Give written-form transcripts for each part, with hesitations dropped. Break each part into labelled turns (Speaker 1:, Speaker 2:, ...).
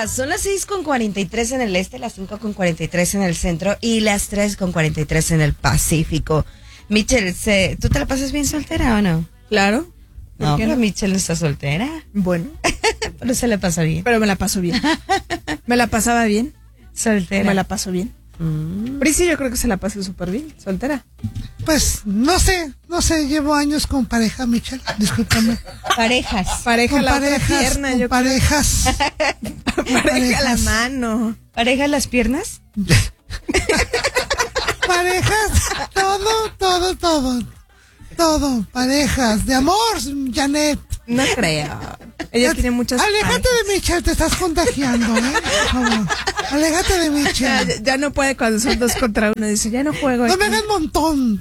Speaker 1: hora. Son las 6:43 en el este, las 5:43 en el centro y las 3:43 en el Pacífico. Michelle, ¿tú te la pasas bien soltera o no?
Speaker 2: Claro.
Speaker 1: No, pero Michelle no está soltera.
Speaker 2: Bueno.
Speaker 1: Pero se la pasa bien.
Speaker 2: Pero me la paso bien. Me la pasaba bien.
Speaker 1: Soltera.
Speaker 2: Me la paso bien. Prisi, yo creo que se la pasa súper bien, soltera.
Speaker 3: Pues, no sé, llevo años con pareja, Michelle, discúlpame.
Speaker 1: Parejas.
Speaker 2: Pareja
Speaker 3: Con
Speaker 2: la
Speaker 3: parejas,
Speaker 2: otra pierna,
Speaker 3: con
Speaker 2: yo
Speaker 3: parejas.
Speaker 2: pareja la mano.
Speaker 1: ¿Parejas las piernas?
Speaker 3: Parejas, todo, parejas, de amor, Janet.
Speaker 2: No creo. Ella tiene muchas
Speaker 3: Aléjate
Speaker 2: parejas.
Speaker 3: de Michelle, te estás contagiando, por favor. Aléjate de Michelle.
Speaker 2: Ya no puede cuando son 2 contra 1. Dice, ya no juego.
Speaker 3: No me hagas montón.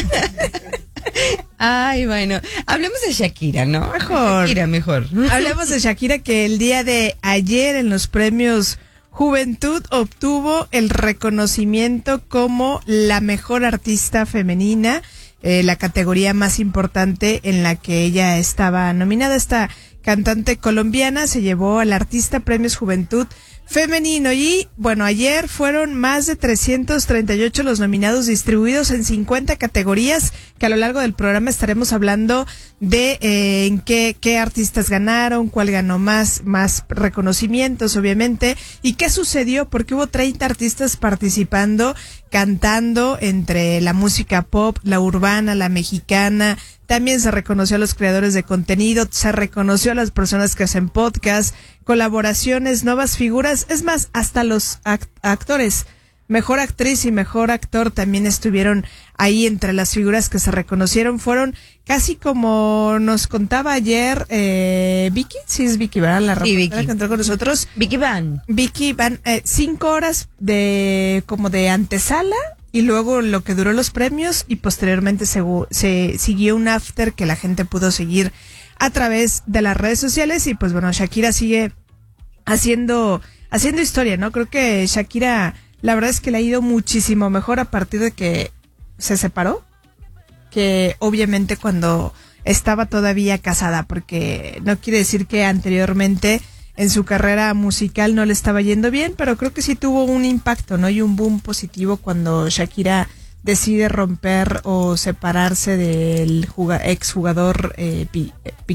Speaker 1: Ay, bueno. Hablemos de Shakira, ¿no? Mejor.
Speaker 2: Hablemos de Shakira, que el día de ayer en los premios Juventud obtuvo el reconocimiento como la mejor artista femenina, la categoría más importante en la que ella estaba nominada. Esta cantante colombiana se llevó al Artista Premios Juventud Femenino y, bueno, ayer fueron más de 338 los nominados distribuidos en 50 categorías, que a lo largo del programa estaremos hablando de en qué artistas ganaron, cuál ganó más reconocimientos, obviamente, y qué sucedió, porque hubo 30 artistas participando, cantando entre la música pop, la urbana, la mexicana. También se reconoció a los creadores de contenido, se reconoció a las personas que hacen podcast, colaboraciones, nuevas figuras, es más, hasta los actores. Mejor actriz y mejor actor también estuvieron ahí entre las figuras que se reconocieron. Fueron casi como nos contaba ayer Vicky, sí es Vicky, ¿verdad? La reportera que entró con nosotros.
Speaker 1: Vicky Van,
Speaker 2: 5 horas como de antesala. Y luego lo que duró los premios y posteriormente se siguió un after que la gente pudo seguir a través de las redes sociales. Y pues bueno, Shakira sigue haciendo historia, ¿no? Creo que Shakira, la verdad es que le ha ido muchísimo mejor a partir de que se separó, que obviamente cuando estaba todavía casada, porque no quiere decir que anteriormente en su carrera musical no le estaba yendo bien, pero creo que sí tuvo un impacto, ¿no? Y un boom positivo cuando Shakira decide romper o separarse del exjugador Piqué